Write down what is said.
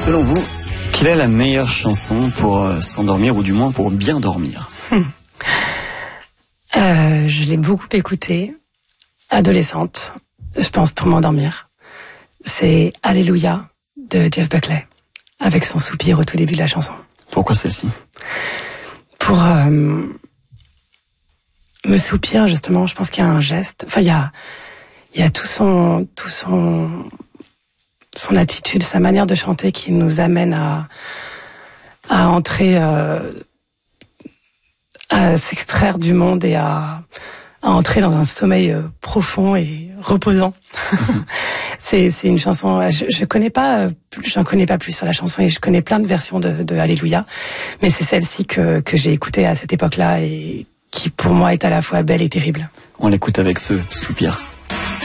Selon vous, quelle est la meilleure chanson pour s'endormir ou du moins pour bien dormir? Je l'ai beaucoup écoutée, adolescente, je pense pour m'endormir. C'est Alléluia de Jeff Buckley, avec son soupir au tout début de la chanson. Pourquoi celle-ci? Pour me soupir, justement, je pense qu'il y a un geste. Enfin, il y a tout son attitude, sa manière de chanter qui nous amène à entrer, à s'extraire du monde et à entrer dans un sommeil profond et reposant. C'est une chanson, je connais pas, j'en connais pas plus sur la chanson et je connais plein de versions de Alléluia, mais c'est celle-ci que j'ai écoutée à cette époque-là et qui pour moi est à la fois belle et terrible. On l'écoute avec ce soupir.